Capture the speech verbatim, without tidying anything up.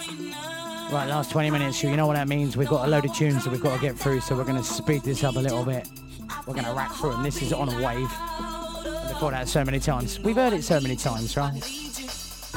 Right, last twenty minutes. You know what that means. We've got a load of tunes that we've got to get through, so we're going to speed this up a little bit. We're going to rack through them. This is On a Wave. We've heard that so many times. We've heard it so many times, right?